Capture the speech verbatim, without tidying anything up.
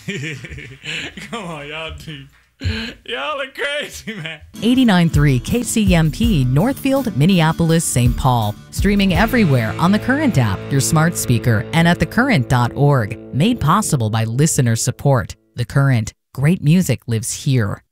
Come on, y'all do. Y'all are crazy, man. eighty-nine point three K C M P, Northfield, Minneapolis, Saint Paul. Streaming everywhere on the Current app, your smart speaker, and at the current dot org. Made possible by listener support. The Current. Great music lives here.